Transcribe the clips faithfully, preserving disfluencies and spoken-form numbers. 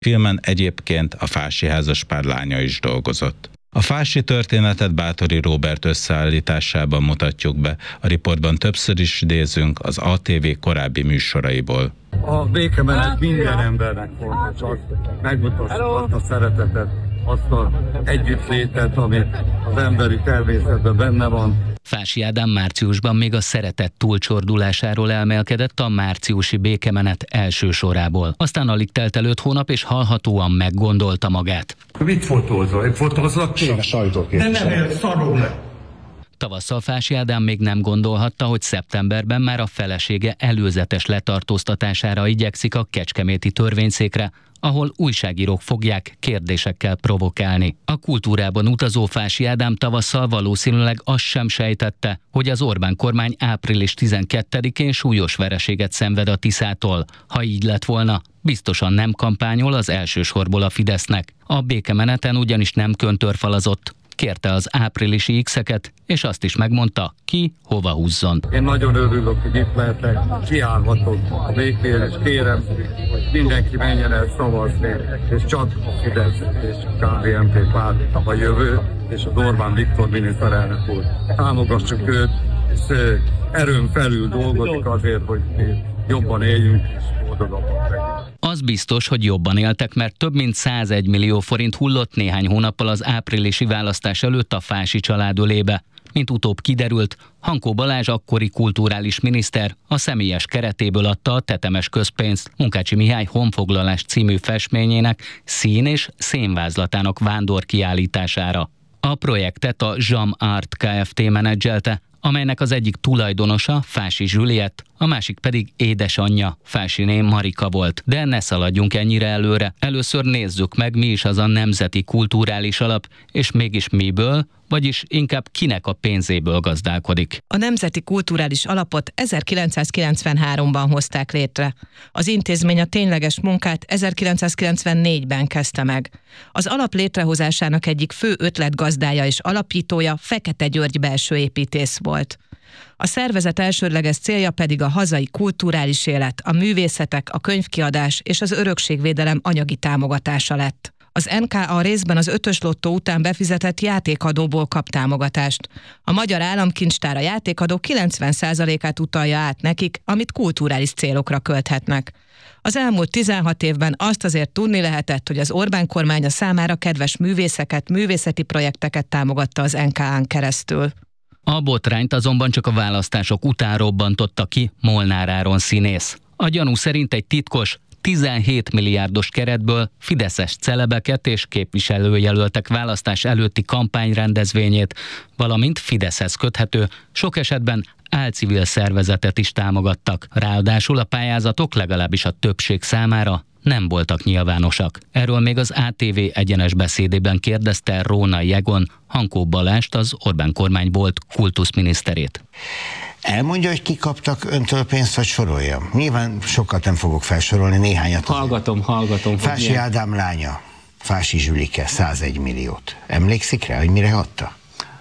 Filmen egyébként a Fási házaspár lánya is dolgozott. A Fási történetet Báthori Róbert összeállításában mutatjuk be, a riportban többször is idézünk az á té vé korábbi műsoraiból. A békemenet minden embernek fontos, azt megmutassuk azt a szeretetet, azt az együttlétet, ami az emberi természetben benne van. Fási Ádám márciusban még a szeretet túlcsordulásáról elmélkedett a márciusi békemenet első sorából. Aztán alig telt el öt hónap, és hallhatóan meggondolta magát. Mit fotózol? Én fotózlak ki? De nem ér szarul le! Tavasszal Fási Ádám még nem gondolhatta, hogy szeptemberben már a felesége előzetes letartóztatására igyekszik a kecskeméti törvényszékre, ahol újságírók fogják kérdésekkel provokálni. A kultúrában utazó Fási Ádám tavasszal valószínűleg azt sem sejtette, hogy az Orbán kormány április tizenkettedikén súlyos vereséget szenved a Tiszától. Ha így lett volna, biztosan nem kampányol az elsősorból a Fidesznek. A békemeneten ugyanis nem köntörfalazott. Kérte az áprilisi X-eket, és azt is megmondta, ki hova húzzon. Én nagyon örülök, hogy itt lehetek, kiállhatok a békére, és kérem, hogy mindenki menjen el szavazni, és csak a Fidesz és a ká dé en pé párt a jövő, és az Orbán Viktor miniszterelnök úr. Támogassuk őt, és erőn felül dolgozik azért, hogy mi jobban éljünk, és boldogabbak legyünk. Az biztos, hogy jobban éltek, mert több mint százegy millió forint hullott néhány hónappal az áprilisi választás előtt a Fási család ölébe. Mint utóbb kiderült, Hankó Balázs akkori kulturális miniszter a személyes keretéből adta a tetemes közpénzt Munkácsy Mihály Honfoglalás című festményének szín- és szénvázlatának vándorkiállítására. A projektet a Jam Art Kft. Menedzselte, amelynek az egyik tulajdonosa Fási Zsüliett, a másik pedig édesanyja, Fásiné Marika volt. De ne szaladjunk ennyire előre. Először nézzük meg, mi is az a Nemzeti Kulturális Alap, és mégis miből, vagyis inkább kinek a pénzéből gazdálkodik. A Nemzeti Kulturális Alapot ezerkilencszázkilencvenháromban hozták létre. Az intézmény a tényleges munkát ezerkilencszázkilencvennégyben kezdte meg. Az alap létrehozásának egyik fő ötletgazdája és alapítója Fekete György belsőépítész volt. A szervezet elsődleges célja pedig a hazai kulturális élet, a művészetek, a könyvkiadás és az örökségvédelem anyagi támogatása lett. Az en ká á részben az ötös lottó után befizetett játékadóból kap támogatást. A Magyar Államkincstár a játékadó kilencven százalékát utalja át nekik, amit kulturális célokra költhetnek. Az elmúlt tizenhat évben azt azért tudni lehetett, hogy az Orbán kormánya számára kedves művészeket, művészeti projekteket támogatta az en ká á-n keresztül. A botrányt azonban csak a választások után robbantotta ki Molnár Áron színész. A gyanú szerint egy titkos, tizenhét milliárdos keretből fideszes celebeket és képviselőjelöltek választás előtti kampányrendezvényét, valamint Fideszhez köthető, sok esetben álcivil szervezetet is támogattak. Ráadásul a pályázatok legalábbis a többség számára nem voltak nyilvánosak. Erről még az á té vé egyenes beszédében kérdezte Róna Jegon, Hankó Balást, az Orbán kormány volt kultuszminiszterét. Elmondja, hogy ki kaptak öntől pénzt, vagy sorolja? Nyilván sokat nem fogok felsorolni, néhányat. Hallgatom, azért. hallgatom. Fási Ádám lánya, Fási Zsülike, százegy milliót. Emlékszik rá, hogy mire adta?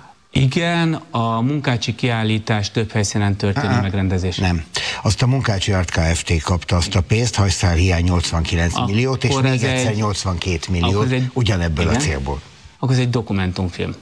Igen, a Munkácsi kiállítás több helyszínen történő Á, megrendezése. Nem. Azt a Munkácsi Art Kft. Kapta azt a pénzt, hajszál hiány nyolcvankilenc akkor milliót, és még egyszer egy, nyolcvankét milliót, egy, ugyanebből igen? a célból. Akkor ez egy dokumentumfilm.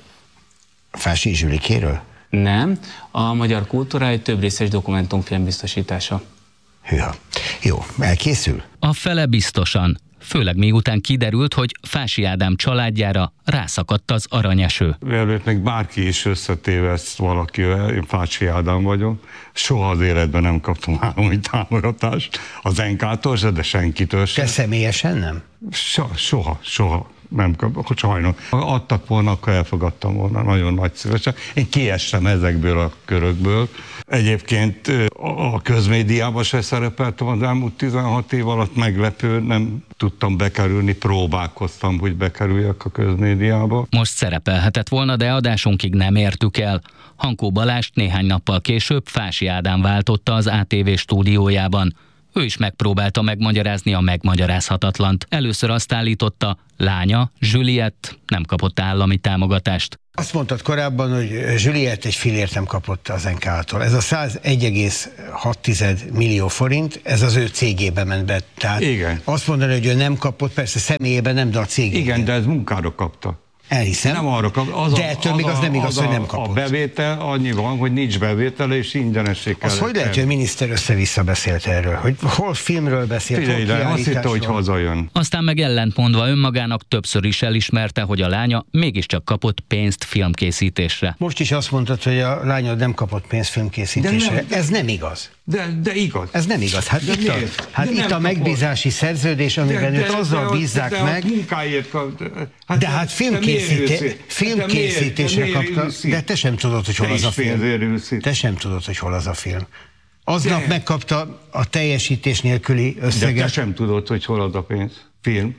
Fási Zsülikéről? Nem, a Magyar Kultúra egy több részes dokumentumfilm biztosítása. Hűha. Jó, elkészül? A fele biztosan. Főleg miután kiderült, hogy Fási Ádám családjára rászakadt az aranyeső. Mielőtt még bárki is összetéveszt valakivel, én Fási Ádám vagyok, soha az életben nem kaptam állami támogatást az en ká-tól se, de senkitől se. Te személyesen nem? So, soha, soha nem kaptam, sajnos. Ha adtak volna, akkor elfogadtam volna, nagyon nagy szívesen. Én kiestem ezekből a körökből. Egyébként a közmédiában se szerepeltem az elmúlt tizenhat év alatt, meglepő, nem tudtam bekerülni, próbálkoztam, hogy bekerüljek a közmédiába. Most szerepelhetett volna, de adásunkig nem értük el. Hankó Balást néhány nappal később Fási Ádám váltotta az á té vé stúdiójában. Ő is megpróbálta megmagyarázni a megmagyarázhatatlant. Először azt állította, lánya, Juliette nem kapott állami támogatást. Azt mondtad korábban, hogy Juliette egy fillért nem kapott az en ká á-tól. Ez a százegy egész hat millió forint, ez az ő cégébe ment be. Tehát igen. Azt mondani, hogy ő nem kapott, persze személyében nem, de a cégében. Igen, de ez munkára kapta. Elhiszem. Nem arra kap, az de ettől az még az nem igaz, az hogy nem a, kapott. A bevétel annyi van, hogy nincs bevétele, és ingyenessé kell. Az hogy lehet, hogy a miniszter össze-vissza beszélt erről? Hogy hol filmről beszélt, Figyelj, hol de azt hitte, hogy hazajön. Aztán meg ellentmondva önmagának többször is elismerte, hogy a lánya mégiscsak kapott pénzt filmkészítésre. Most is azt mondtad, hogy a lányod nem kapott pénzt filmkészítésre. Nem, Ez nem igaz. De, de igaz. Ez nem igaz. Hát de itt a, hát itt a megbízási szerződés, amiben de, őt azzal de, bízzák de, meg. De munkáért kap, hát, de hát filmkészíté, filmkészítésre kapta. De te sem tudod, hogy hol az a film. Te sem tudod, hogy hol az a film. Aznap de. megkapta a teljesítés nélküli összeget. De te sem tudod, hogy hol az a pénz. Film.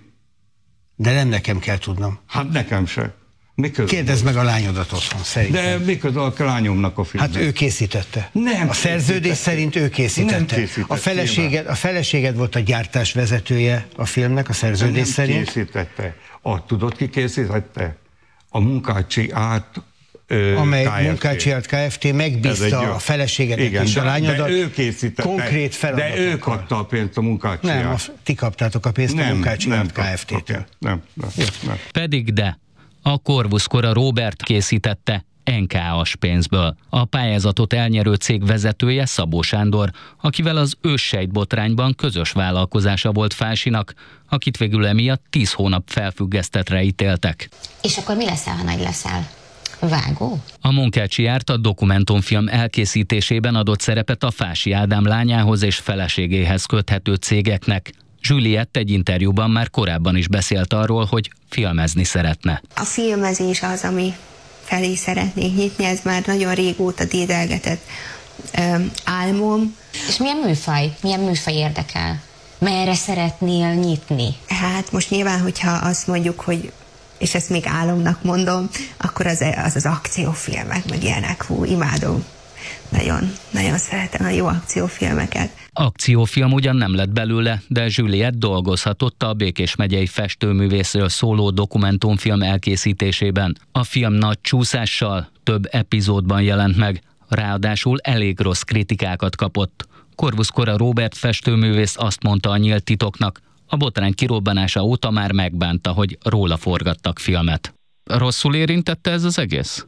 De nem nekem kell tudnom. Hát nekem se. Kérdezd meg a lányodat otthon, szerintem. De mikor a lányomnak a filmet? Hát ő készítette. Nem a szerződés szerint ő készítette. Nem a, feleséged, a feleséged volt a gyártás vezetője a filmnek, a szerződés nem szerint. Nem készítette. A, tudod, ki készítette? A Munkácsi Árt ö, amely ká ef té. Munkácsi Árt Kft. Megbízta a feleségedet igen, és a lányodat. De ő készítette. Konkrét feladatokkal. De ő kapta a pénzt a Munkácsi Nem, Árt. a, ti kaptátok a pénzt nem, a Munkácsi Árt Kft-től. Okay. Nem, nem, nem. Pedig de. A Corvus kora Róbert készítette en ká á-s pénzből. A pályázatot elnyerő cég vezetője Szabó Sándor, akivel az őssejtbotrányban közös vállalkozása volt Fásinak, akit végül emiatt tíz hónap felfüggesztetre ítéltek. És akkor mi leszel, ha nagy leszel? Vágó? A Munkácsi Árt a dokumentumfilm elkészítésében adott szerepet a Fási Ádám lányához és feleségéhez köthető cégeknek. Juliette egy interjúban már korábban is beszélt arról, hogy filmezni szeretne. A filmezés az, ami felé szeretnék nyitni, ez már nagyon régóta dédelgetett um, álmom. És milyen műfaj, milyen műfaj érdekel? Merre szeretnél nyitni? Hát most nyilván, hogyha azt mondjuk, hogy és ezt még álomnak mondom, akkor az az, az akciófilmek, meg ilyenek, hú, imádom. Nagyon, nagyon szeretem a jó akciófilmeket. Akciófilm ugyan nem lett belőle, de Juliette dolgozhatott a Békés megyei festőművészről szóló dokumentumfilm elkészítésében. A film nagy csúszással több epizódban jelent meg, ráadásul elég rossz kritikákat kapott. Corvus kora Róbert festőművész azt mondta a Nyílt titoknak, a botrány kirobbanása óta már megbánta, hogy róla forgattak filmet. Rosszul érintette ez az egész?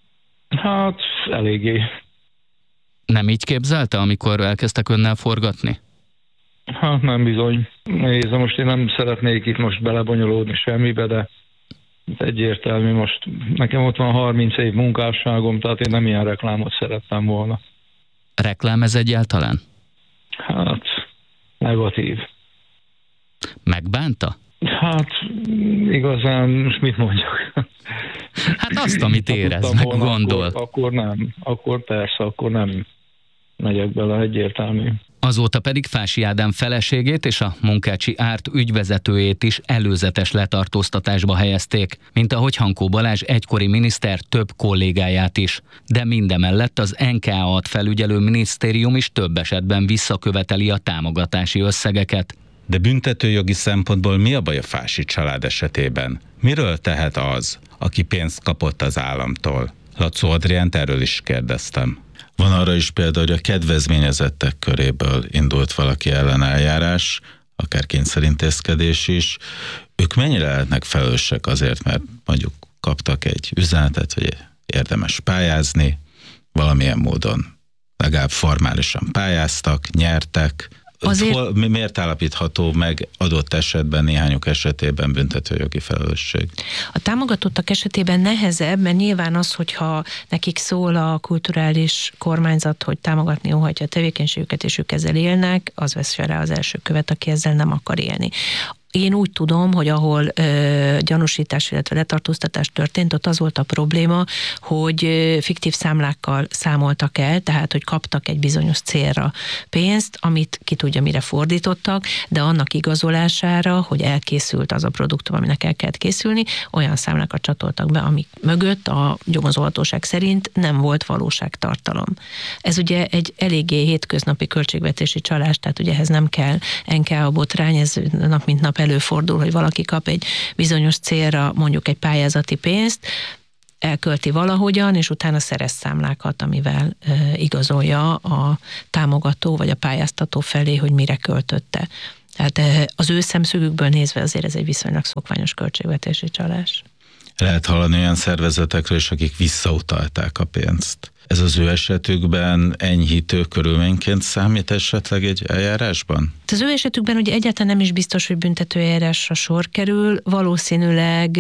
Hát, eléggé. Nem így képzelte, amikor elkezdtek önnel forgatni? Hát nem bizony. Nézd, most én nem szeretnék itt most belebonyolódni semmibe, de egyértelmű most. Nekem ott van harminc év munkásságom, tehát én nem ilyen reklámot szerettem volna. Reklám ez egyáltalán? Hát, negatív. Megbánta? Hát, igazán, most mit mondjak? Hát azt, amit érez, meg volna, gondol. Akkor, akkor nem, akkor persze, akkor nem megyek bele, egyértelmű. Azóta pedig Fási Ádám feleségét és a Munkácsi Árt ügyvezetőjét is előzetes letartóztatásba helyezték, mint ahogy Hankó Balázs egykori miniszter több kollégáját is. De mindemellett az en ká á-t felügyelő minisztérium is több esetben visszaköveteli a támogatási összegeket. De büntetőjogi szempontból mi a baj a Fási család esetében? Miről tehet az, aki pénzt kapott az államtól? Lacó Adriánt erről is kérdeztem. Van arra is példa, hogy a kedvezményezettek köréből indult valaki ellen eljárás, akár kényszerintézkedés is. Ők mennyire lehetnek felelősek azért, mert mondjuk kaptak egy üzenetet, hogy érdemes pályázni, valamilyen módon legalább formálisan pályáztak, nyertek. Azért... Hol, miért állapítható meg adott esetben, néhányuk esetében büntetőjogi felelősség? A támogatottak esetében nehezebb, mert nyilván az, hogyha nekik szól a kulturális kormányzat, hogy támogatni óhajtja a tevékenységüket, és ők ezzel élnek, az vesz rá az első követ, aki ezzel nem akar élni. Én úgy tudom, hogy ahol ö, gyanúsítás, illetve letartóztatás történt, ott az volt a probléma, hogy ö, fiktív számlákkal számoltak el, tehát hogy kaptak egy bizonyos célra pénzt, amit ki tudja mire fordítottak, de annak igazolására, hogy elkészült az a produktum, aminek el kellett készülni, olyan számlákat csatoltak be, amik mögött a nyomozóhatóság szerint nem volt valóságtartalom. Ez ugye egy eléggé hétköznapi költségvetési csalás, tehát ugye ehhez nem kell en ká á botrány, ez nap mint nap előfordul, hogy valaki kap egy bizonyos célra mondjuk egy pályázati pénzt, elkölti valahogyan, és utána szerez számlákat, amivel e, igazolja a támogató vagy a pályáztató felé, hogy mire költötte. Tehát e, az ő szemszögükből nézve azért ez egy viszonylag szokványos költségvetési csalás. Lehet hallani olyan szervezetekről is, akik visszautalták a pénzt. Ez az ő esetükben enyhítő körülményként számít esetleg egy eljárásban? Az ő esetükben ugye egyáltalán nem is biztos, hogy büntető eljárásra sor kerül, valószínűleg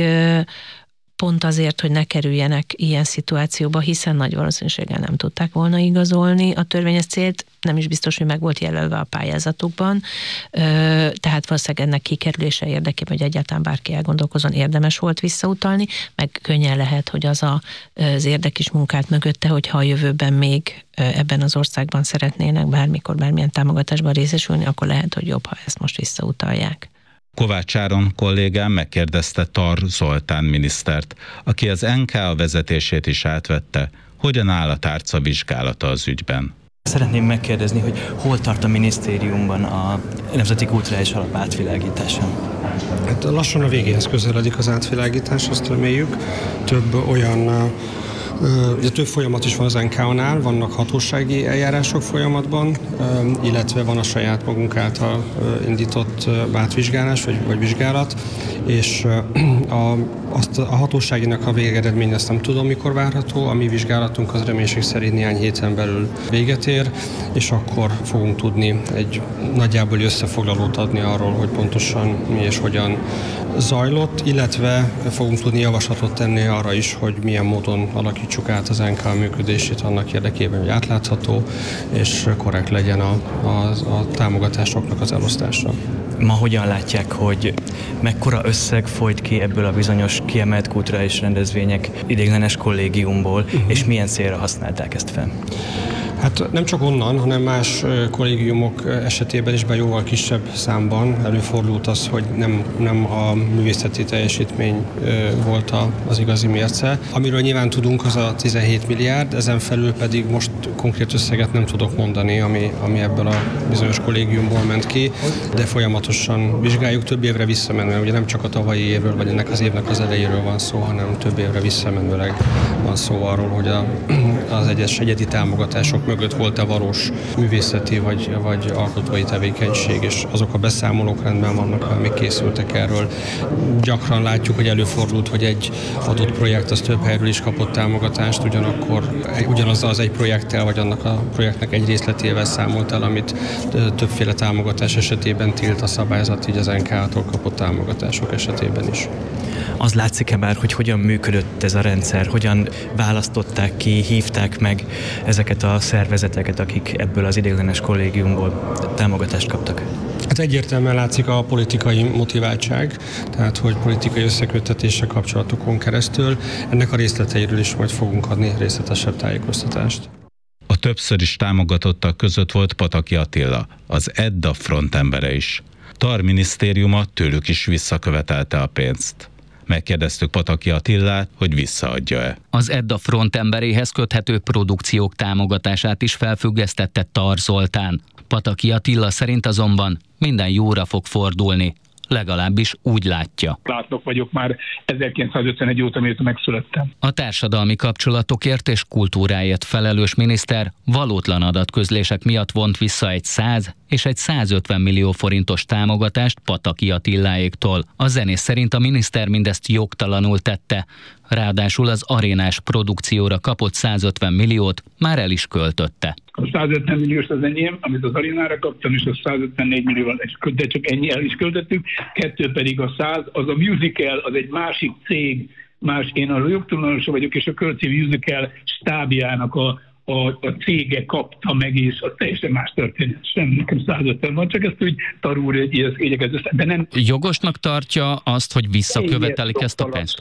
pont azért, hogy ne kerüljenek ilyen szituációba, hiszen nagy valószínűséggel nem tudták volna igazolni a törvényes célt, nem is biztos, hogy meg volt jelölve a pályázatukban, tehát valószínűleg ennek kikerülése érdekében, hogy egyáltalán bárki elgondolkozon, érdemes volt visszautalni, meg könnyen lehet, hogy az a, az érdekes munkát mögötte, hogyha a jövőben még ebben az országban szeretnének bármikor, bármilyen támogatásban részesülni, akkor lehet, hogy jobb, ha ezt most visszautalják. Kovács Áron kollégám megkérdezte Tar Zoltán minisztert, aki az en ká á vezetését is átvette, hogyan áll a tárca vizsgálata az ügyben. Szeretném megkérdezni, hogy hol tart a minisztériumban a Nemzeti Kulturális Alap átvilágítása? Hát lassan a végéhez közeledik az átvilágítás, azt reméljük. Több olyan Ugye több folyamat is van az en ká á-nál, vannak hatósági eljárások folyamatban, illetve van a saját magunk által indított átvizsgálás vagy, vagy vizsgálat, és a, azt a hatóságinak a végeredmény azt nem tudom, mikor várható, a mi vizsgálatunk az reménység szerint néhány héten belül véget ér, és akkor fogunk tudni egy nagyjából összefoglalót adni arról, hogy pontosan mi és hogyan zajlott, illetve fogunk tudni javaslatot tenni arra is, hogy milyen módon alakítsuk át az en ká á működését annak érdekében, hogy átlátható és korrekt legyen a, a, a támogatásoknak az elosztása. Ma hogyan látják, hogy mekkora összeg folyt ki ebből a bizonyos kiemelt kulturális rendezvények ideiglenes kollégiumból, uh-huh. és milyen célra használták ezt fel? Hát nem csak onnan, hanem más kollégiumok esetében is, be jóval kisebb számban előfordult az, hogy nem, nem a művészeti teljesítmény volt az igazi mérce. Amiről nyilván tudunk, az a tizenhét milliárd, ezen felül pedig most konkrét összeget nem tudok mondani, ami, ami ebből a bizonyos kollégiumból ment ki, de folyamatosan vizsgáljuk több évre visszamenően. Ugye nem csak a tavalyi évről, vagy ennek az évnek az elejéről van szó, hanem több évre visszamenőleg van szó arról, hogy a, az egyes egyedi támogatások mögött volt a valós művészeti vagy, vagy alkotói tevékenység, és azok a beszámolók rendben vannak, amik készültek erről. Gyakran látjuk, hogy előfordult, hogy egy adott projekt az több helyről is kapott támogatást, ugyanakkor ugyanazzal az egy projekttel, vagy annak a projektnek egy részletével számolt el, amit többféle támogatás esetében tilt a szabályzat, így az en ká á-tól kapott támogatások esetében is. Az látszik-e bár, hogy hogyan működött ez a rendszer, hogyan választották ki, hívták meg ezeket a szervezeteket, akik ebből az ideiglenes kollégiumból támogatást kaptak? Hát egyértelműen látszik a politikai motiváltság, tehát hogy politikai összeköttetése kapcsolatokon keresztül. Ennek a részleteiről is majd fogunk adni részletesebb tájékoztatást. A többször is támogatottak között volt Pataki Attila, az Edda frontembere is. Tar minisztériuma tőlük is visszakövetelte a pénzt. Megkérdeztük Pataki Attilát, hogy visszaadja-e. Az Edda frontemberéhez köthető produkciók támogatását is felfüggesztette Tar Zoltán. Pataki Attila szerint azonban minden jóra fog fordulni. Legalábbis úgy látja. Látnok vagyok már ezerkilencszázötvenegy óta, mióta megszülettem. A társadalmi kapcsolatokért és kultúráért felelős miniszter valótlan adatközlések miatt vont vissza egy száz és egy százötven millió forintos támogatást Pataki Attiláéktól. A zenész szerint a miniszter mindezt jogtalanul tette, ráadásul az arénás produkcióra kapott százötven milliót már el is költötte. A százötven milliós az enyém, amit az arénára kaptam, és a százötvennégy millióval, de csak ennyi el is költöttük, kettő pedig a száz, az a musical, az egy másik cég, más, én a jogtulajdonosa vagyok, és a Kölci Musical stábjának a a, a cége kapta meg, és az teljesen más történet. Sem nekem százötven van, csak ezt úgy tarúr igyekező. De nem... Jogosnak tartja azt, hogy visszakövetelik ezt a pénzt?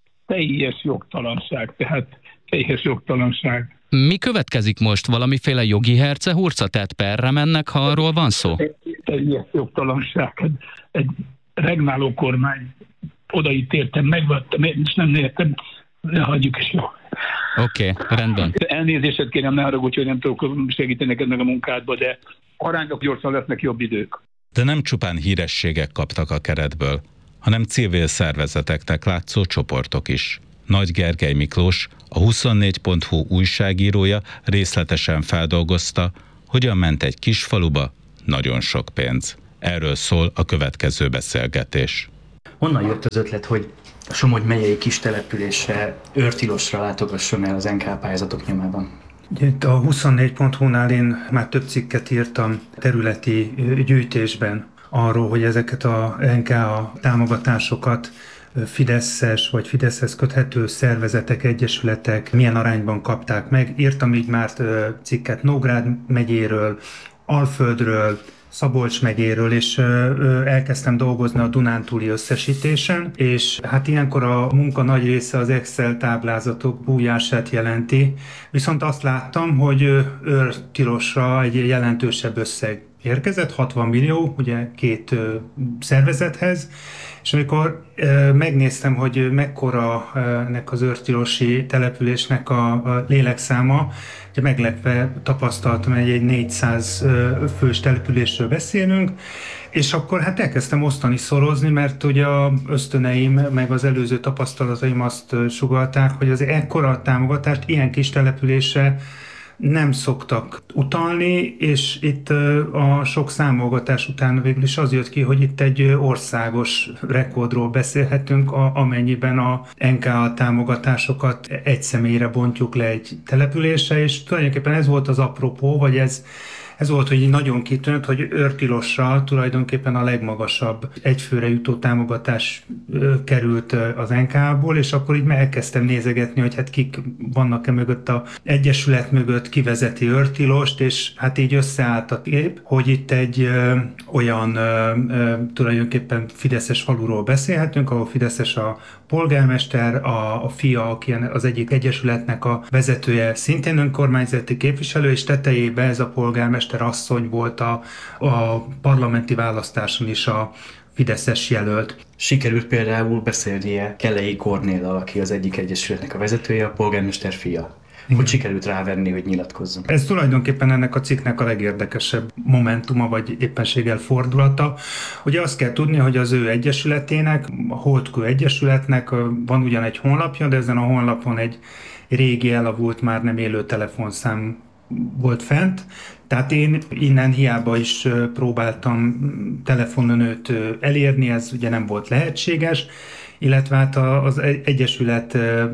Teljes jogtalanság, tehát teljes jogtalanság. Mi következik most? Valamiféle jogi hercehurca? Tehát perre mennek, ha arról van szó? Teljes jogtalanság. Egy regnáló kormány odaítéltem, megvettem, és nem értem, ne hagyjuk is jó. Oké, okay, rendben. Elnézést kérem, ne haragudj, hogy nem tudok segíteni neked meg a munkádba, de arányok gyorsan lesznek jobb idők. De nem csupán hírességek kaptak a keretből, hanem civil szervezeteknek látszó csoportok is. Nagy Gergely Miklós, a huszonnégy pont hu újságírója részletesen feldolgozta, hogyan ment egy kis faluba nagyon sok pénz. Erről szól a következő beszélgetés. Honnan jött az ötlet, hogy a Somogy megyei kis településre, Őrtilosra látogasson el az en ká pályázatok nyomában? Itt a huszonnégy pont hu-nál én már több cikket írtam területi gyűjtésben arról, hogy ezeket a en ká támogatásokat fideszes vagy Fideszhez köthető szervezetek, egyesületek milyen arányban kapták meg. Írtam így már cikket Nógrád megyéről, Alföldről, Szabolcs megyéről, és elkezdtem dolgozni a Dunántúli összesítésen, és hát ilyenkor a munka nagy része az Excel táblázatok bújását jelenti, viszont azt láttam, hogy Őrtilosra egy jelentősebb összeg érkezett, hatvan millió, ugye két szervezethez, és amikor megnéztem, hogy mekkora ennek az őrtilosi településnek a, a lélekszáma, ugye meglepve tapasztaltam, hogy egy négyszáz fős településről beszélünk, és akkor hát elkezdtem osztani, szorozni, mert ugye az ösztöneim, meg az előző tapasztalataim azt sugallták, hogy az ekkora támogatást ilyen kis településre nem szoktak utalni, és itt a sok számolgatás után végül is az jött ki, hogy itt egy országos rekordról beszélhetünk, amennyiben a en ká támogatásokat egy személyre bontjuk le egy településre, és tulajdonképpen ez volt az apropó, vagy ez Ez volt, hogy nagyon kitűnt, hogy Őrtilosra tulajdonképpen a legmagasabb egyfőre jutó támogatás került az en ká-ból, és akkor így elkezdtem nézegetni, hogy hát kik vannak-e mögött a egyesület mögött, kivezeti Őrtilost, és hát így összeállt a kép, hogy itt egy ö, olyan ö, ö, tulajdonképpen fideszes faluról beszélhetünk, ahol fideszes a polgármester, a, a fia, aki az egyik egyesületnek a vezetője, szintén önkormányzati képviselő, és tetejében ez a polgármester asszony volt a, a parlamenti választáson is a fideszes jelölt. Sikerült például beszélnie Kellei Kornéllal, aki az egyik egyesületnek a vezetője, a polgármester fia. Hogy sikerült rávenni, hogy nyilatkozzon? Ez tulajdonképpen ennek a cikknek a legérdekesebb momentuma, vagy éppenséggel fordulata. Ugye azt kell tudni, hogy az ő egyesületének, a Holdkő Egyesületnek van ugyan egy honlapja, de ezen a honlapon egy régi elavult, már nem élő telefonszám volt fent. Tehát én innen hiába is próbáltam telefonon őt elérni, ez ugye nem volt lehetséges, illetve hát az egyesület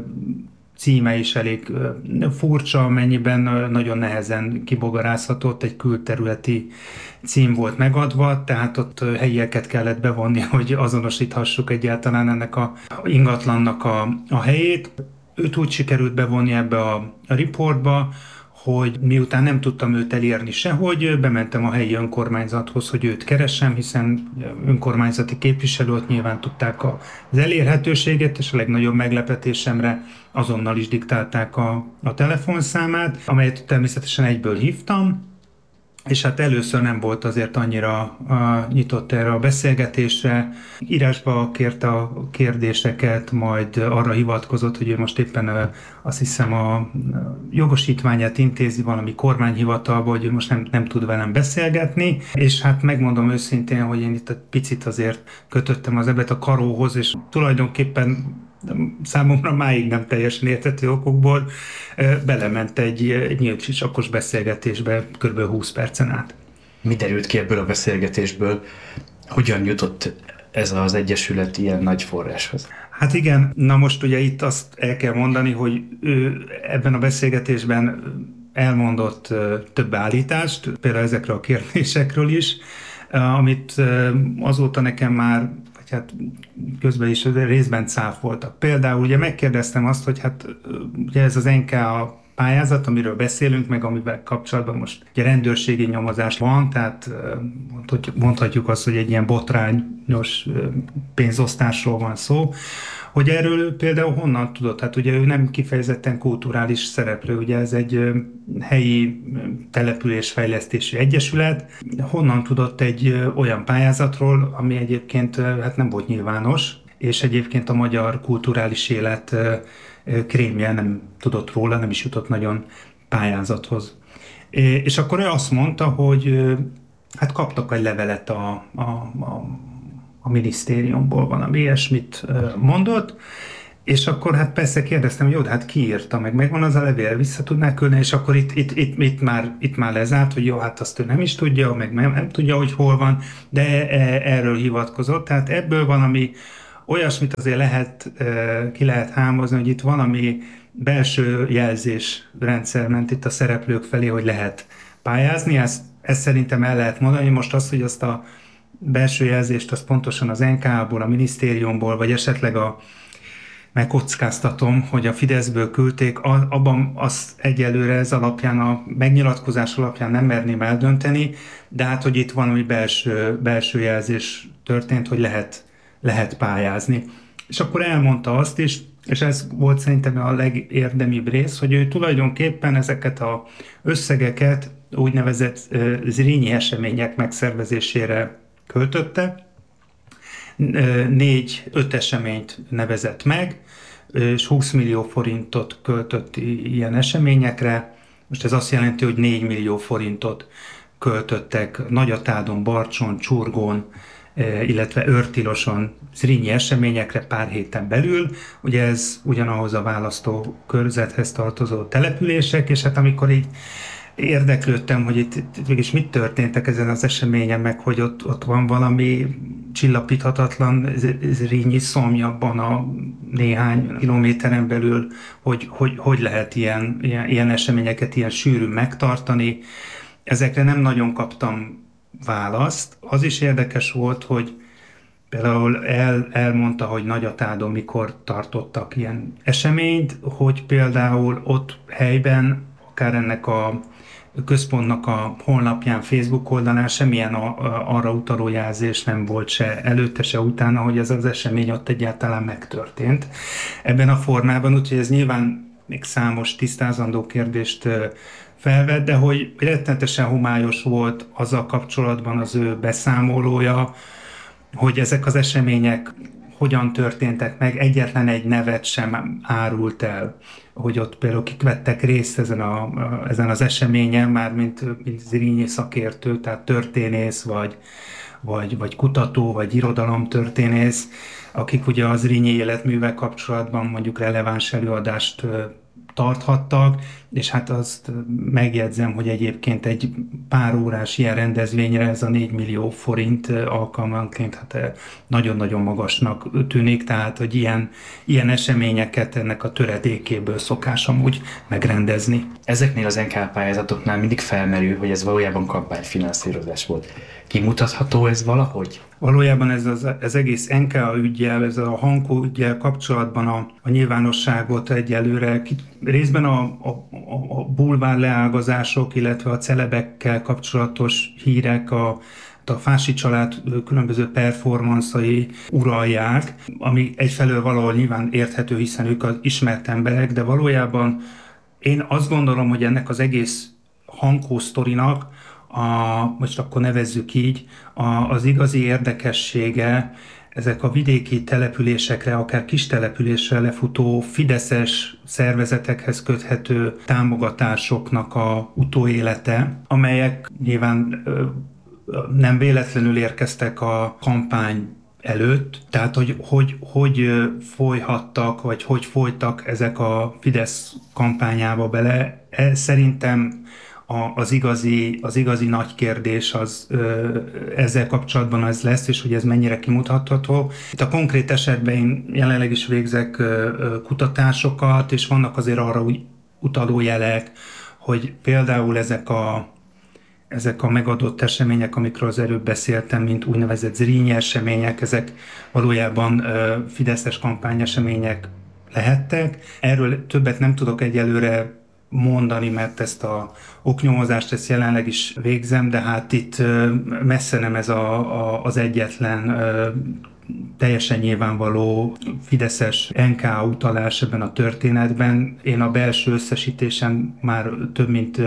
címe is elég furcsa, amennyiben nagyon nehezen kibogarázhatott, egy külterületi cím volt megadva, tehát ott helyieket kellett bevonni, hogy azonosíthassuk egyáltalán ennek a ingatlannak a, a helyét. Őt úgy sikerült bevonni ebbe a, a riportba, hogy miután nem tudtam őt elérni sehogy, bementem a helyi önkormányzathoz, hogy őt keresem, hiszen önkormányzati képviselőt nyilván tudták az elérhetőséget, és a legnagyobb meglepetésemre azonnal is diktálták a, a telefonszámát, amelyet természetesen egyből hívtam, és hát először nem volt azért annyira a, nyitott erre a beszélgetésre. Írásba kérte a kérdéseket, majd arra hivatkozott, hogy ő most éppen azt hiszem a jogosítványát intézi valami kormányhivatalba, hogy ő most nem, nem tud velem beszélgetni, és hát megmondom őszintén, hogy én itt egy picit azért kötöttem az ebet a karóhoz, és tulajdonképpen számomra máig nem teljesen érthető okokból belement egy nyílt sisakos beszélgetésbe kb. húsz percen át. Mi derült ki ebből a beszélgetésből? Hogyan jutott ez az egyesület ilyen nagy forráshoz? Hát igen, na most ugye itt azt el kell mondani, hogy ő ebben a beszélgetésben elmondott több állítást, például ezekre a kérdésekről is, amit azóta nekem már hát közben is részben cáfoltak. Például ugye megkérdeztem azt, hogy hát ugye ez az en ká pályázat, amiről beszélünk, meg amivel kapcsolatban most ugye rendőrségi nyomozás van, tehát mondhatjuk azt, hogy egy ilyen botrányos pénzosztásról van szó, hogy erről például honnan tudott? Hát ugye ő nem kifejezetten kulturális szereplő, ugye ez egy helyi településfejlesztési egyesület. Honnan tudott egy olyan pályázatról, ami egyébként hát nem volt nyilvános, és egyébként a magyar kulturális élet krémje nem tudott róla, nem is jutott nagyon pályázathoz. És akkor ő azt mondta, hogy hát kaptak egy levelet a, a, a, a minisztériumból, valami ilyesmit mondott, és akkor hát persze kérdeztem, hogy jó, hát ki írta, meg megvan az a levél, vissza tudná küldeni, és akkor itt, itt, itt, itt, már, itt már lezárt, hogy jó, hát azt ő nem is tudja, meg nem, nem tudja, hogy hol van, de erről hivatkozott. Tehát ebből valami olyasmit azért lehet, ki lehet hámozni, hogy itt valami belső jelzésrendszer ment itt a szereplők felé, hogy lehet pályázni. Ezt, ezt szerintem el lehet mondani. Most azt, hogy azt a belső jelzést, az pontosan az en ká á-ból, a minisztériumból, vagy esetleg a megkockáztatom, hogy a Fideszből küldték, abban azt egyelőre ez alapján, a megnyilatkozás alapján nem merném eldönteni, de hát, hogy itt valami belső, belső jelzés történt, hogy lehet lehet pályázni. És akkor elmondta azt is, és ez volt szerintem a legérdemibb rész, hogy ő tulajdonképpen ezeket az összegeket úgynevezett Zrínyi események megszervezésére költötte. Négy-öt eseményt nevezett meg, és húsz millió forintot költött ilyen eseményekre. Most ez azt jelenti, hogy négy millió forintot költöttek Nagyatádon, Barcson, Csurgón, illetve Őrtiloson Zrínyi eseményekre pár héten belül. Ugye ez ugyanahoz a választókörzethez tartozó települések, és hát amikor így érdeklődtem, hogy itt, itt mégis mit történtek ezen az eseményen, meg hogy ott, ott van valami csillapíthatatlan Zrínyi szomj abban a néhány kilométeren belül, hogy hogy, hogy lehet ilyen, ilyen, ilyen eseményeket ilyen sűrűn megtartani. Ezekre nem nagyon kaptam választ. Az is érdekes volt, hogy például el, elmondta, hogy Nagyatádon mikor tartottak ilyen eseményt, hogy például ott helyben, akár ennek a központnak a honlapján, Facebook oldalán semmilyen a, a, arra utaló jelzés nem volt se előtte, se utána, hogy ez az esemény ott egyáltalán megtörtént. Ebben a formában, úgyhogy ez nyilván még számos tisztázandó kérdést felvett, de hogy rettenetesen homályos volt azzal kapcsolatban az ő beszámolója, hogy ezek az események hogyan történtek meg, egyetlen egy nevet sem árult el, hogy ott például kik vettek részt ezen, a, ezen az eseményen, már mint, mint Zrínyi szakértő, tehát történész, vagy, vagy, vagy kutató, vagy irodalomtörténész, akik ugye az Zrínyi életművel kapcsolatban mondjuk releváns előadást tarthattak, és hát azt megjegyzem, hogy egyébként egy pár órás ilyen rendezvényre ez a négy millió forint alkalmanként hát nagyon-nagyon magasnak tűnik, tehát hogy ilyen, ilyen eseményeket ennek a töredékéből szokás amúgy megrendezni. Ezeknél az en ká pályázatoknál mindig felmerül, hogy ez valójában kampányfinanszírozás volt. Kimutatható ez valahogy? Valójában ez az, az egész en ká üggyel, ez a Hankó üggyel kapcsolatban a, a nyilvánosságot egyelőre részben a, a, a bulvár leágazások, illetve a celebekkel kapcsolatos hírek, a, a Fási család különböző performanszai uralják, ami egyfelől valahol nyilván érthető, hiszen ők az ismert emberek, de valójában én azt gondolom, hogy ennek az egész Hankó sztorinak, a, most akkor nevezzük így, a, az igazi érdekessége ezek a vidéki településekre, akár kis településre lefutó fideszes szervezetekhez köthető támogatásoknak a utóélete, amelyek nyilván ö, nem véletlenül érkeztek a kampány előtt, tehát hogy, hogy hogy folyhattak, vagy hogy folytak ezek a Fidesz kampányába bele. Ez szerintem A, az, igazi, az igazi nagy kérdés az ö, ezzel kapcsolatban ez lesz, és hogy ez mennyire kimutatható. Itt a konkrét esetben én jelenleg is végzek ö, ö, kutatásokat, és vannak azért arra úgy utaló jelek, hogy például ezek a, ezek a megadott események, amikről az előbb beszéltem, mint úgynevezett Zrínyi események, ezek valójában ö, fideszes kampányesemények lehettek. Erről többet nem tudok egyelőre mondani, mert ezt a oknyomozást ezt jelenleg is végzem, de hát itt messze nem ez a, a, az egyetlen teljesen nyilvánvaló fideszes en ká utalás ebben a történetben. Én a belső összesítésen már több mint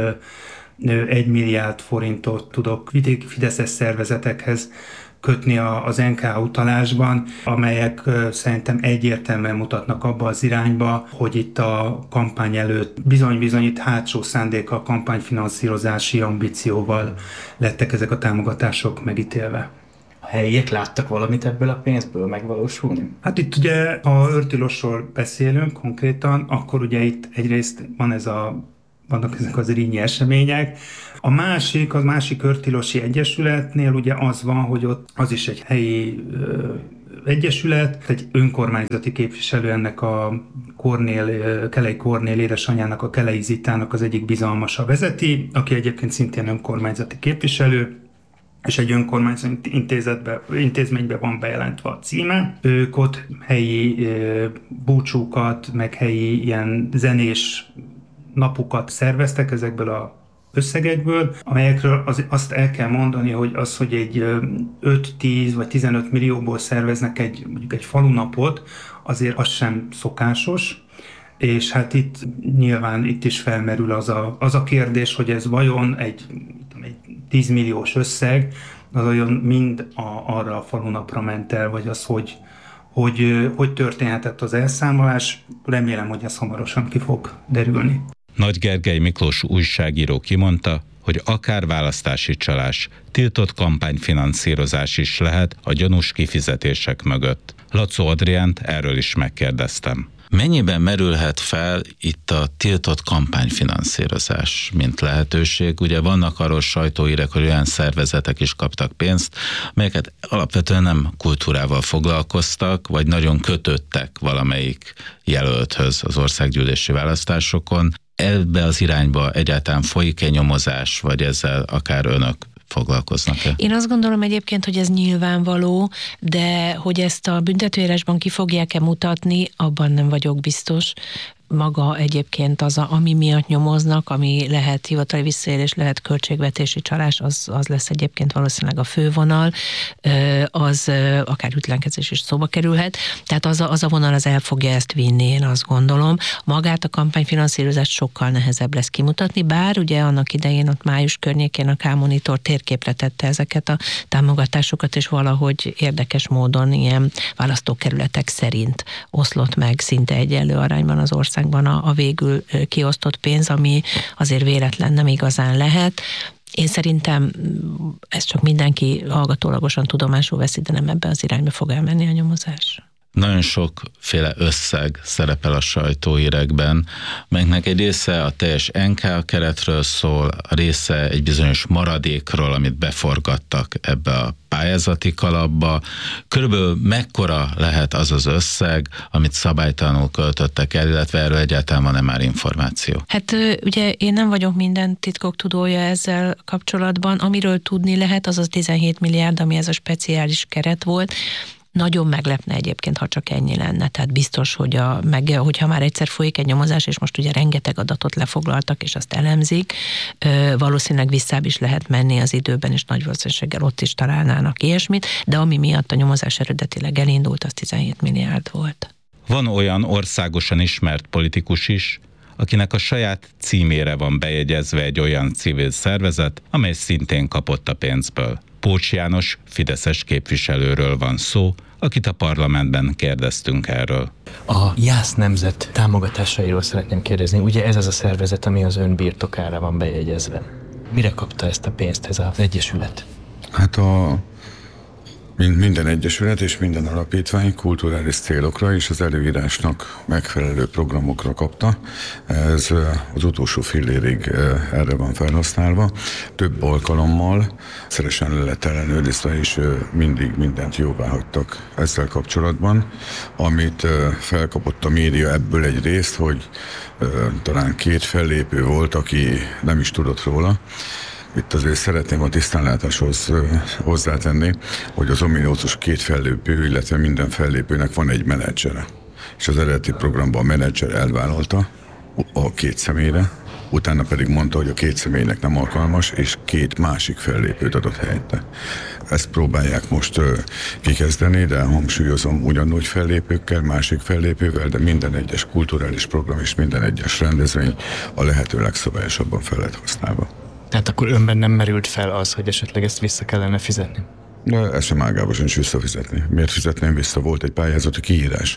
egy milliárd forintot tudok vidéki fideszes szervezetekhez kötni az en ká utalásban, amelyek szerintem egyértelműen mutatnak abba az irányba, hogy itt a kampány előtt bizony-bizony itt hátsó szándékkal, kampányfinanszírozási ambícióval lettek ezek a támogatások megítélve. A helyiek láttak valamit ebből a pénzből megvalósulni? Hát itt ugye, ha Örtilosról beszélünk konkrétan, akkor ugye itt egyrészt van ez a vannak ezek az rínyi események. A másik, az másik Örtilosi Egyesületnél ugye az van, hogy ott az is egy helyi ö, egyesület, egy önkormányzati képviselő ennek a Kornél, Kelei Kornél édesanyjának, a Kelei Zitának az egyik bizalmasa vezeti, aki egyébként szintén önkormányzati képviselő, és egy önkormányzati intézetbe, intézménybe van bejelentve a címe. Ők ott helyi ö, búcsúkat, meg helyi ilyen zenés napokat szerveztek ezekből a összegekből, amelyekről az, azt el kell mondani, hogy az, hogy egy öt-tíz vagy tizenöt millióból szerveznek egy, mondjuk egy falunapot, azért az sem szokásos, és hát itt nyilván itt is felmerül az a, az a kérdés, hogy ez vajon egy, egy tíz milliós összeg, az olyan mind a, arra a falunapra ment el, vagy az, hogy hogy, hogy történhetett az elszámolás. Remélem, hogy ez hamarosan ki fog derülni. Nagy Gergely Miklós újságíró kimondta, hogy akár választási csalás, tiltott kampányfinanszírozás is lehet a gyanús kifizetések mögött. Lacó Adriánt erről is megkérdeztem. Mennyiben merülhet fel itt a tiltott kampányfinanszírozás, mint lehetőség? Ugye vannak arról sajtóhírek, hogy olyan szervezetek is kaptak pénzt, melyeket alapvetően nem kultúrával foglalkoztak, vagy nagyon kötöttek valamelyik jelölthöz az országgyűlési választásokon. Ebbe az irányba egyáltalán folyik-e nyomozás, vagy ezzel akár önök foglalkoznak-e? Én azt gondolom egyébként, hogy ez nyilvánvaló, de hogy ezt a büntetőírásban ki fogják-e mutatni, abban nem vagyok biztos. Maga egyébként az, a, ami miatt nyomoznak, ami lehet hivatali visszaélés, lehet költségvetési csalás, az, az lesz egyébként valószínűleg a fővonal, az akár ütlenkezés is szóba kerülhet. Tehát az a, az a vonal az el fogja ezt vinni, én azt gondolom. Magát a kampányfinanszírozást sokkal nehezebb lesz kimutatni, bár ugye annak idején ott május környékén a K-Monitor térképre tette ezeket a támogatásokat, és valahogy érdekes módon ilyen választókerületek szerint oszlott meg szinte egyenlő arányban az ország a, a végül kiosztott pénz, ami azért véletlen nem igazán lehet. Én szerintem ez csak mindenki hallgatólagosan tudomásul veszi, de nem ebbe az irányba fog elmenni a nyomozás. Nagyon sokféle összeg szerepel a sajtóhírekben, melynek egy része a teljes en ká keretről szól, a része egy bizonyos maradékról, amit beforgattak ebbe a pályázati kalapba. Körülbelül mekkora lehet az az összeg, amit szabálytalanul költöttek el, illetve erről egyáltalán van-e már információ? Hát ugye én nem vagyok minden titkok tudója ezzel kapcsolatban. Amiről tudni lehet, az az tizenhét milliárd, ami ez a speciális keret volt. Nagyon meglepne egyébként, ha csak ennyi lenne. Tehát biztos, hogy a, meg, hogyha már egyszer folyik egy nyomozás, és most ugye rengeteg adatot lefoglaltak, és azt elemzik, valószínűleg visszább is lehet menni az időben, és nagy valószínűséggel ott is találnának ilyesmit, de ami miatt a nyomozás eredetileg elindult, az tizenhét milliárd volt. Van olyan országosan ismert politikus is, akinek a saját címére van bejegyezve egy olyan civil szervezet, amely szintén kapott a pénzből. Pócs János fideszes képviselőről van szó, akit a parlamentben kérdeztünk erről. A Jász Nemzet támogatásairól szeretném kérdezni. Ugye ez az a szervezet, ami az ön birtokára van bejegyezve. Mire kapta ezt a pénzt ez az egyesület? Hát a minden egyesület és minden alapítvány kulturális célokra és az előírásnak megfelelő programokra kapta. Ez az utolsó fillérig erre van felhasználva. Több alkalommal szeresen le lett ellenőrizve, és mindig mindent jóvá hagytak ezzel kapcsolatban. Amit felkapott a média ebből egy részt, hogy talán két fellépő volt, aki nem is tudott róla. Itt azért szeretném a tisztánlátáshoz hozzátenni, hogy az ominózus két fellépő, illetve minden fellépőnek van egy menedzsere. És az eredeti programban a menedzser elvállalta a két személyre utána pedig mondta, hogy a két személynek nem alkalmas, és két másik fellépőt adott helyette. Ezt próbálják most ö, kikezdeni, de hangsúlyozom, ugyanúgy fellépőkkel, másik fellépővel, de minden egyes kulturális program és minden egyes rendezvény a lehető legszabályosabban fel lett használva. Tehát akkor önben nem merült fel az, hogy esetleg ezt vissza kellene fizetni? De ezt sem ágában sincs visszafizetni. Miért fizetném vissza? Volt egy pályázati kiírás.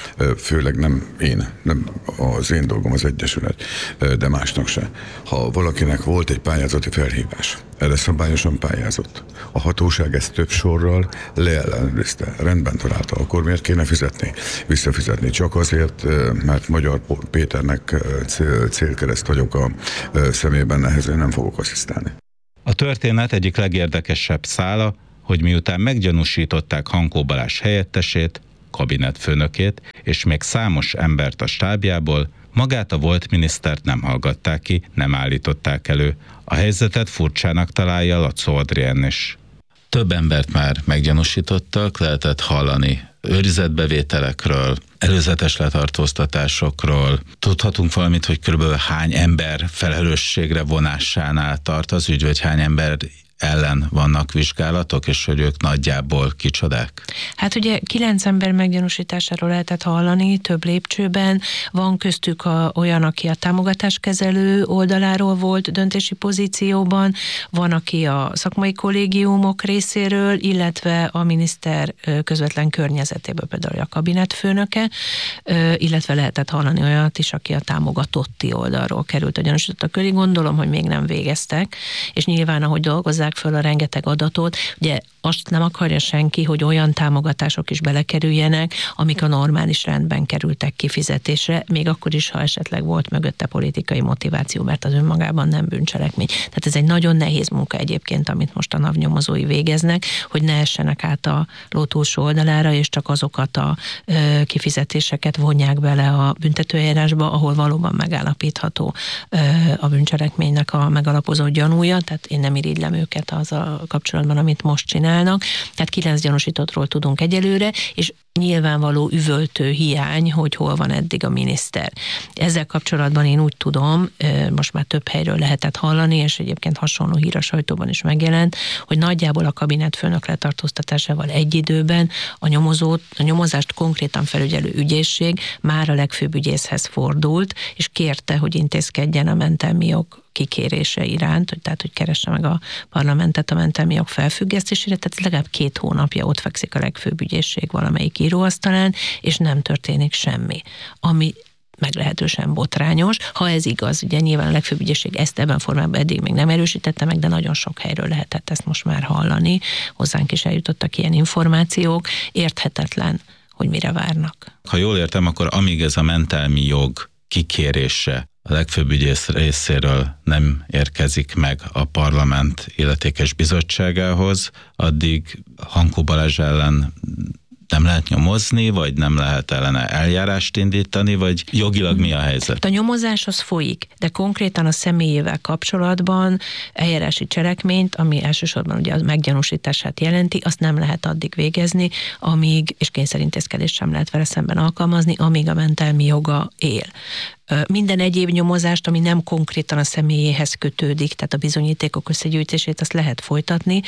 Főleg nem én, nem az én dolgom az Egyesület, de másnak se. Ha valakinek volt egy pályázati felhívás, erre szabályosan pályázott. A hatóság ezt több sorral leellenőrizte, rendben találta, akkor miért kéne fizetni? Visszafizetni csak azért, mert Magyar Péternek célkereszt vagyok a szemében, ehhez én nem fogok asszisztálni. A történet egyik legérdekesebb szála, hogy miután meggyanúsították Hankó Balázs helyettesét, kabinetfőnökét és még számos embert a stábjából, magát a volt minisztert nem hallgatták ki, nem állították elő. A helyzetet furcsának találja Lacó Adrien is. Több embert már meggyanúsítottak, lehetett hallani őrizetbevételekről, előzetes letartóztatásokról. Tudhatunk valamit, hogy körülbelül hány ember felelősségre vonásánál tart az ügy, vagy hány ember ellen vannak vizsgálatok, és hogy ők nagyjából kicsodák? Hát ugye kilenc ember meggyanúsításáról lehetett hallani több lépcsőben. Van köztük a, olyan, aki a támogatáskezelő oldaláról volt döntési pozícióban, van, aki a szakmai kollégiumok részéről, illetve a miniszter közvetlen környezetéből, például a kabinetfőnöke, illetve lehetett hallani olyat is, aki a támogatotti oldalról került a gyanúsítottak köré. Gondolom, hogy még nem végeztek, és nyilván, ahogy dolgozzák föl a rengeteg adatot, ugye azt nem akarja senki, hogy olyan támogatások is belekerüljenek, amik a normális rendben kerültek kifizetésre, még akkor is, ha esetleg volt mögötte politikai motiváció, mert az önmagában nem bűncselekmény. Tehát ez egy nagyon nehéz munka egyébként, amit most a navnyomozói végeznek, hogy ne essenek át a ló túlsó oldalára, és csak azokat a ö, kifizetéseket vonják bele a büntetőeljárásba, ahol valóban megállapítható ö, a bűncselekménynek a megalapozó gyanúja, tehát én nem irigylem őket az a kapcsolatban, amit most csinálnak. Tehát kilenc gyanúsítottról tudunk egyelőre, és nyilvánvaló üvöltő hiány, hogy hol van eddig a miniszter. Ezzel kapcsolatban én úgy tudom, most már több helyről lehetett hallani, és egyébként hasonló hír a sajtóban is megjelent, hogy nagyjából a kabinetfőnök letartóztatásával egy időben a, nyomozót, a nyomozást konkrétan felügyelő ügyészség már a legfőbb ügyészhez fordult, és kérte, hogy intézkedjen a mentelmi jog kikérése iránt, hogy, tehát, hogy keresse meg a parlamentet a mentelmi jog felfüggesztésére, tehát legalább két hónapja ott fekszik a legfőbb ügyészség valamelyik íróasztalán, és nem történik semmi. Ami meglehetősen botrányos. Ha ez igaz, ugye nyilván a legfőbb ügyészség ezt ebben a formában eddig még nem erősítette meg, de nagyon sok helyről lehetett ezt most már hallani. Hozzánk is eljutottak ilyen információk. Érthetetlen, hogy mire várnak. Ha jól értem, akkor amíg ez a mentelmi jog kikérése a legfőbb ügyész részéről nem érkezik meg a parlament illetékes bizottságához, addig Hankó Balázs ellen nem lehet nyomozni, vagy nem lehet ellene eljárást indítani, vagy jogilag mi a helyzet? A nyomozás az folyik, de konkrétan a személyével kapcsolatban eljárási cselekményt, ami elsősorban ugye a meggyanúsítását jelenti, azt nem lehet addig végezni, amíg, és kényszerintézkedést sem lehet vele szemben alkalmazni, amíg a mentelmi joga él. Minden egyéb nyomozást, ami nem konkrétan a személyéhez kötődik, tehát a bizonyítékok összegyűjtését, azt lehet folytatni,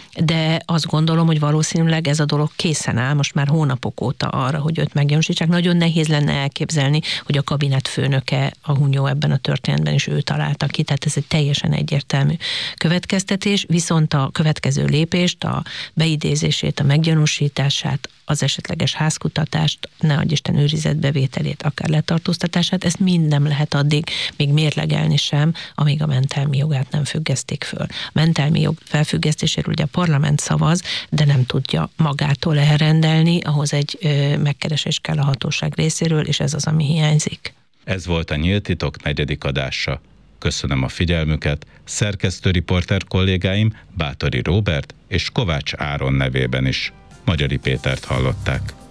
de azt gondolom, hogy valószínűleg ez a dolog készen áll most már hónapok óta arra, hogy őt meggyanúsítsák. Nagyon nehéz lenne elképzelni, hogy a kabinet főnöke a hunyó ebben a történetben is ő találta ki, tehát ez egy teljesen egyértelmű következtetés, viszont a következő lépést, a beidézését, a meggyanúsítását, az esetleges házkutatást, ne adj Isten őrizetbevételét, akár letartóztatását, ezt mind nem lehet addig még mérlegelni sem, amíg a mentelmi jogát nem függesztik föl. A mentelmi jog felfüggesztéséről ugye a parlament szavaz, de nem tudja magától elrendelni, ahhoz egy ö, megkeresés kell a hatóság részéről, és ez az, ami hiányzik. Ez volt a Nyílt Titok negyedik adása. Köszönöm a figyelmüket, szerkesztőriporter kollégáim Báthori Róbert és Kovács Áron nevében is. Magyari Pétert hallották.